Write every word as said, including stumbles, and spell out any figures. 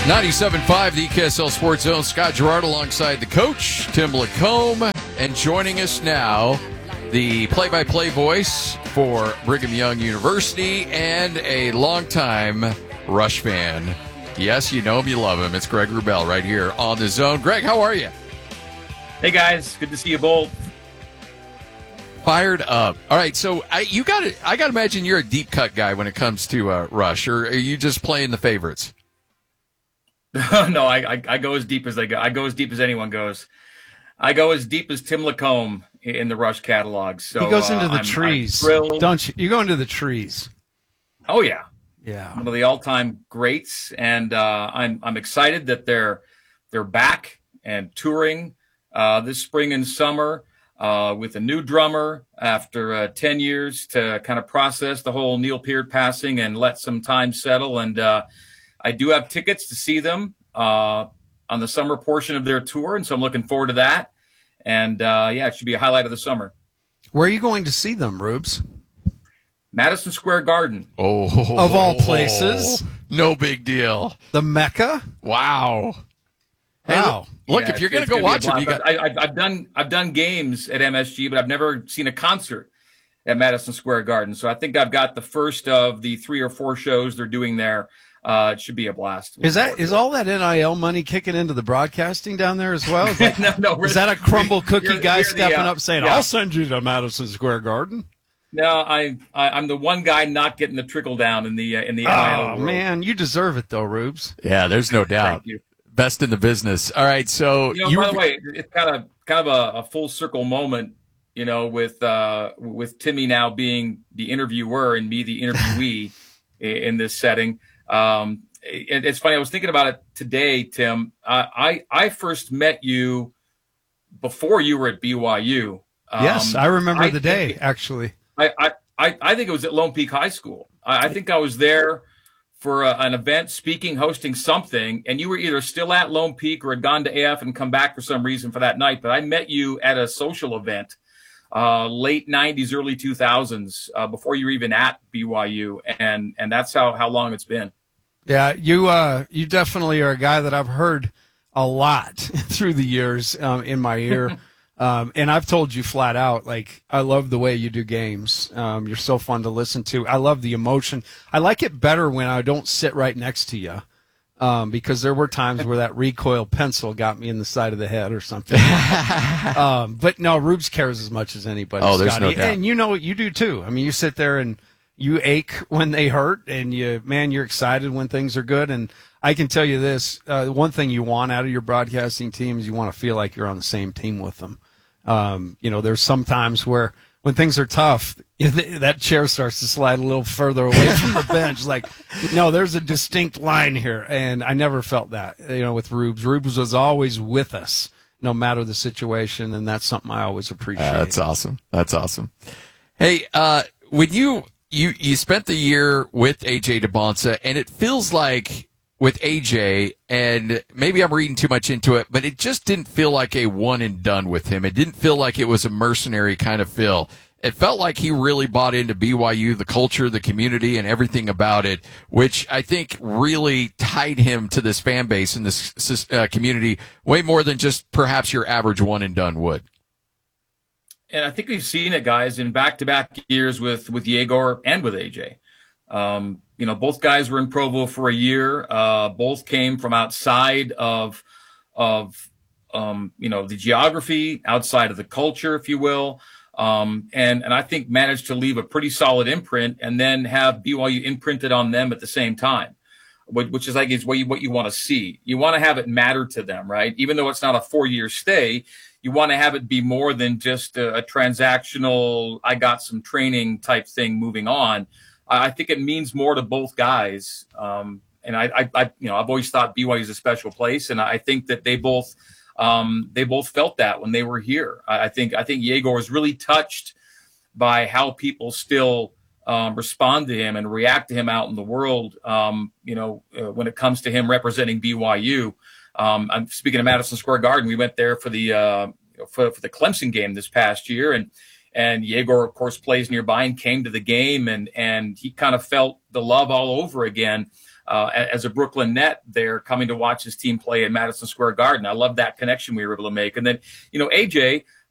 ninety-seven point five, the E K S L Sports Zone. Scott Gerard alongside the coach, Tim Lacombe. And joining us now, the play-by-play voice for Brigham Young University and a longtime Rush fan. Yes, you know him, you love him. It's Greg Wrubell right here on the Zone. Greg, how are you? Hey, guys. Good to see you both. Fired up. All right, so I, you got to. I got to imagine you're a deep cut guy when it comes to uh, Rush, or are you just playing the favorites? no, I, I I go as deep as they go. I go as deep as anyone goes. I go as deep as Tim Lacombe in the Rush catalog. So he goes into uh, the I'm, trees, I'm don't you? You go into the trees. Oh yeah, yeah. One of the all-time greats, and uh, I'm I'm excited that they're they're back and touring uh, this spring and summer uh, with a new drummer after uh, ten years to kind of process the whole Neil Peart passing and let some time settle. And uh, I do have tickets to see them uh, on the summer portion of their tour, and so I'm looking forward to that. And, uh, yeah, it should be a highlight of the summer. Where are you going to see them, Rubes? Madison Square Garden. Oh, of all places. No big deal. The Mecca? Wow. Hey, wow. Look, Yeah, if you're going to it's go watch gonna them, be you a got. blast. I, I, I've done I've done games at M S G, but I've never seen a concert at Madison Square Garden. So I think I've got the first of the three or four shows they're doing there. Uh, it should be a blast. Is that is all that N I L money kicking into the broadcasting down there as well? Is, like, no, no, is that a crumble cookie you're, guy you're stepping the, uh, up saying, yeah. I'll send you to Madison Square Garden? No, I, I I'm the one guy not getting the trickle down in the uh, in the N I L Oh, world. man, you deserve it, though, Rubes. Yeah, there's no doubt. Thank you. Best in the business. All right, so You know, you, by the way, it's kind of kind of a, a full circle moment, you know, with uh, with Timmy now being the interviewer and me the interviewee in this setting. Um, it, it's funny. I was thinking about it today, Tim. Uh, I I first met you before you were at B Y U. Um, Yes, I remember I the day, think- actually. I, I, I I think it was at Lone Peak High School. I, I think I was there for a, an event, speaking, hosting something, and you were either still at Lone Peak or had gone to A F and come back for some reason for that night. But I met you at a social event, uh, late nineties, early two thousands, uh, before you were even at B Y U, and and that's how, how long it's been. Yeah, you uh, you definitely are a guy that I've heard a lot through the years um, in my ear. Um, and I've told you flat out, like, I love the way you do games. Um, you're so fun to listen to. I love the emotion. I like it better when I don't sit right next to you, um, because there were times where that recoil pencil got me in the side of the head or something. um, but no, Rubes cares as much as anybody. Oh, there's Scotty. no doubt. And you know what you do too. I mean, you sit there and you ache when they hurt, and you, man, you're excited when things are good. And I can tell you this: uh, one thing you want out of your broadcasting team is you want to feel like you're on the same team with them. Um, you know, there's some times where when things are tough, that chair starts to slide a little further away from the bench. Like, no, there's a distinct line here. And I never felt that, you know, with Rubes. Rubes was always with us, no matter the situation. And that's something I always appreciate. Uh, that's awesome. That's awesome. Hey, uh, when you, you, you spent the year with A J DeBonsa, and it feels like with A J, and maybe I'm reading too much into it, but it just didn't feel like a one and done with him. It didn't feel like it was a mercenary kind of feel. It felt like he really bought into B Y U, the culture, the community, and everything about it, which I think really tied him to this fan base and this uh, community way more than just perhaps your average one and done would. And I think we've seen it, guys, in back-to-back years with, with Yegor and with A J. Um, you know, both guys were in Provo for a year. Uh, both came from outside of, of, um, you know, the geography, outside of the culture, if you will. Um, and, and I think managed to leave a pretty solid imprint and then have B Y U imprinted on them at the same time, which, which is like, is what you, what you want to see. You want to have it matter to them, right? Even though it's not a four year stay, you want to have it be more than just a, a transactional, I got some training type thing moving on. I think it means more to both guys. Um, and I, I, I, you know, I've always thought B Y U is a special place. And I think that they both, um, they both felt that when they were here. I, I think, I think Yegor was really touched by how people still, um, respond to him and react to him out in the world. Um, you know, uh, when it comes to him representing B Y U, um, I'm speaking of Madison Square Garden. We went there for the, uh, for, for the Clemson game this past year, and, And Yegor, of course, plays nearby and came to the game, and, and he kind of felt the love all over again uh, as a Brooklyn Net, they're coming to watch his team play in Madison Square Garden. I love that connection we were able to make. And then, you know, A J,